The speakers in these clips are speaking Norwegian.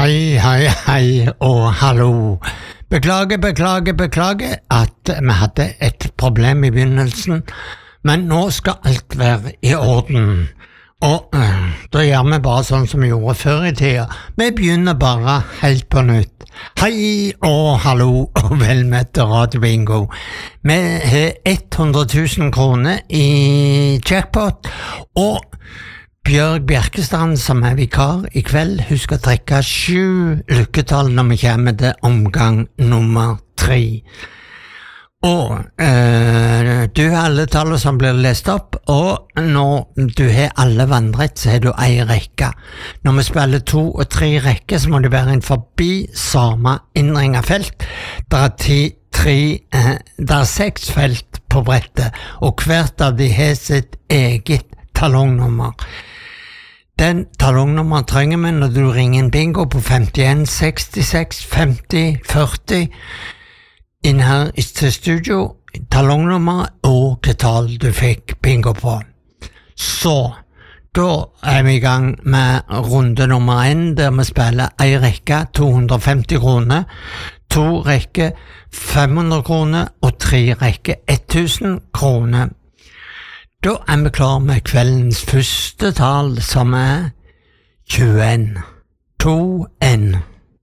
Hei, hei, hei og hallo. Beklager at vi hadde et problem i begynnelsen, men nå skal alt være i orden. Og da gjør vi bare sånn som vi gjorde før i tida. Vi begynner bare helt på nytt. Hei og hallo og vel møtt Radio Bingo. Vi har 100 000 kroner i jackpot, og Bjørg Bjerkestrand, som er vikar i kveld, husk å trekke 7 lykketall når vi kommer til omgang nummer 3. Og du har alle tallene som blir lest opp, og når du har alle vannrett, så har du en rekke. Når vi spiller 2 og 3 rekker, så må det være en forbi samme innringet felt. Det er 6 felt på brettet, og hvert av de har sitt eget talongnummer. Den talongnummer trenger vi når du ringer en bingo på 51 66 50 40 inn her til studio, talongnummer og hva tall du fikk bingo på. Så, da er vi i gang med runde nummer 1, der vi spiller en rekke 250 kroner, 2 rekker 500 kroner og 3 rekker 1000 kroner. Da er vi klar med kveldens første tall, som er 21. 2-1.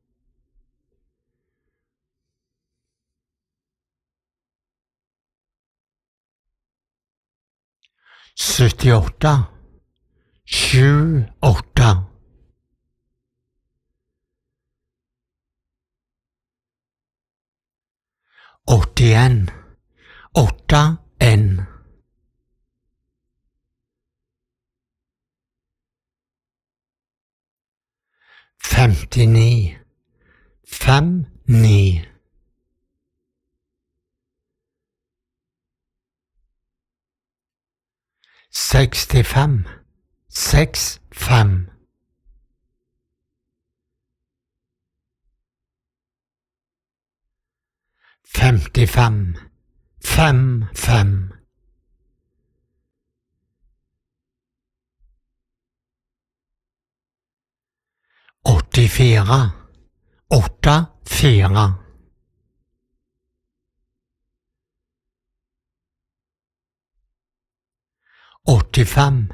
78. 7-8. 81. 8-1. 59. 5-9. 65. 6-5. 55. 5-5. 84. 8-4. 85.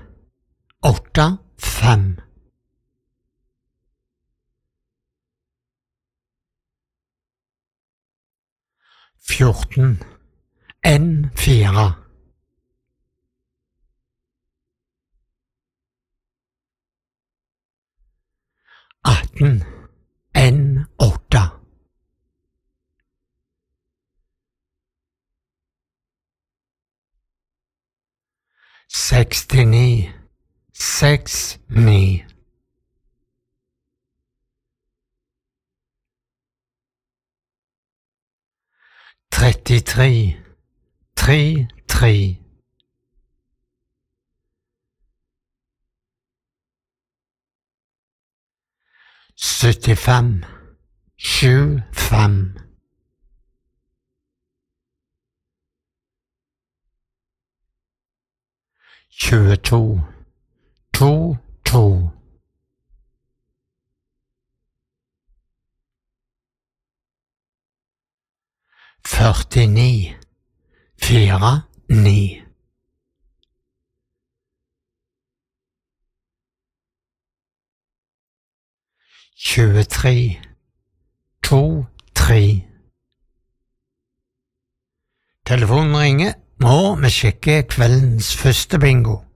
8-5. 14. 1-4. 18. 1-8. 69. 6-9. 33. 3-3. 75. 7-5. 22. 2-2. 49. 4-9. 23. 2-3. Telefonen ringer, og vi sjekker kveldens første bingo.